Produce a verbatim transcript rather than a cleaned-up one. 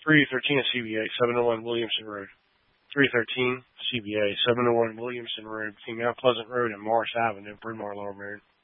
three thirteen C B A, seven oh one Williamson Road. three thirteen C B A, seven oh one Williamson Road between Mount Pleasant Road and Morris Avenue, Bryn Mawr, Lower Merion.